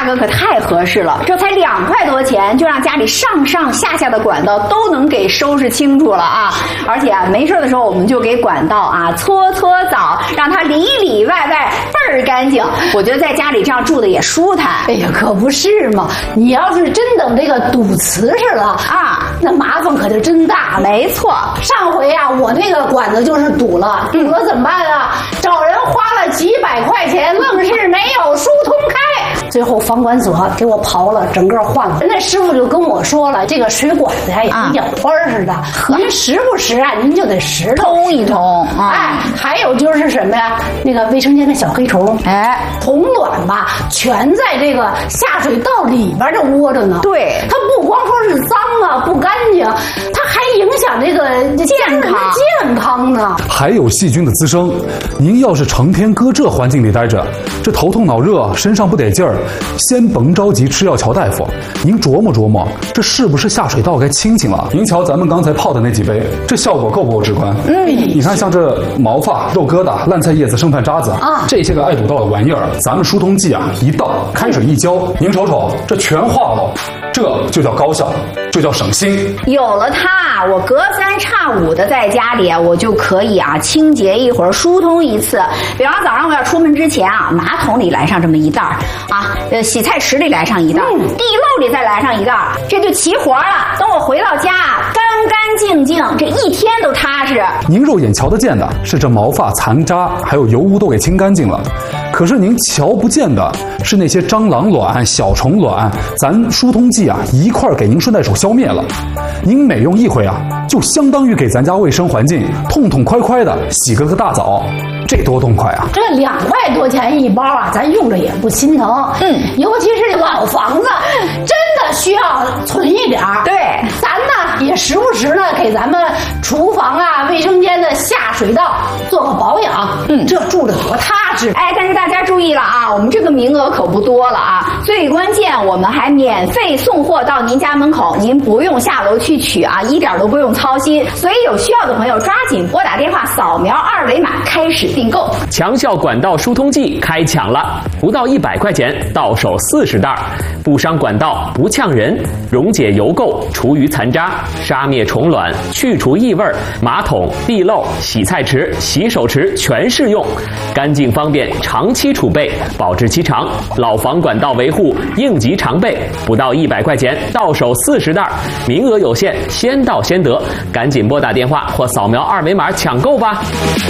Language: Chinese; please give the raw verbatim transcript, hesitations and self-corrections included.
格可太合适了，这才两块多钱，就让家里上上下下的管道都能给收拾清楚了啊！而且啊，没事的时候我们就给管道啊搓搓澡，让它里里外外倍儿干净。我觉得在家里这样住的也舒坦。 哎呀，可不是嘛！你要是真等这个堵瓷实了啊，那麻烦可就真大了。 没错， 上回啊，我那个管子就是堵了，堵了怎么办啊？找人花了几百块钱，愣是没有疏通开。最后房管所给我刨了，整个换了。那师傅就跟我说了，这个水管子呀也跟眼花似的，您时不时啊，您就得石头通一通。 哎，还有就是什么呀？那个卫生间的小黑虫，哎，虫卵吧，全在这个下水道里边这窝着呢。 对， 它不光说是脏啊，不干净，它还影响这个健康健康呢。 还有细菌的滋生，您要是成天搁这环境里待着，这头痛脑热，身上不得劲儿，先甭着急吃药瞧大夫，您琢磨琢磨，这是不是下水道该清清了？您瞧咱们刚才泡的那几杯，这效果够不够直观？嗯，你看像这毛发、肉疙瘩、烂菜叶子、剩饭渣子啊，这些个爱堵道的玩意儿，咱们疏通剂啊一倒，开水一浇，您瞅瞅，这全化了。这就叫高效，这叫省心。 有了它，我隔三差五的在家里，我就可以啊清洁一会儿，疏通一次。比方早上我要出门之前啊，马桶里来上这么一袋儿啊，呃，洗菜池里来上一袋儿，地漏里再来上一袋儿，这就齐活了。等我回到家，干干净净，这一天都踏实。 您肉眼瞧得见的是这毛发、残渣还有油污都给清干净了，可是您瞧不见的是那些蟑螂卵、小虫卵，咱疏通剂啊一块儿给您顺带手消灭了。您每用一回啊，就相当于给咱家卫生环境痛痛快快的洗个个大澡，这多痛快啊！ 这两块多钱一包啊，咱用着也不心疼。嗯，尤其是老房子，真的需要存一点儿。 对， 咱呢也时不时呢给咱们厨房啊、卫生间的下水道做个保养。嗯，这住着多踏实。 哎，但是大家注意了啊，我们这个名额可不多了啊。最关键，我们还免费送货到您家门口，您不用下楼去取啊，一点都不用操心。所以有需要的朋友抓紧拨打电话，扫描二维码开始订购。 强效管道疏通剂开抢了，不到一百块钱，到手四十袋，不伤管道，不呛人，溶解油垢，除余残渣，杀灭虫卵，去除异味，马桶、地漏、洗菜池、洗手池全适用，干净方便，长期储备，保质期长，老房管道维护应急常备，不到一百块钱，到手四十袋，名额有限，先到先得，赶紧拨打电话或扫描二维码抢购吧。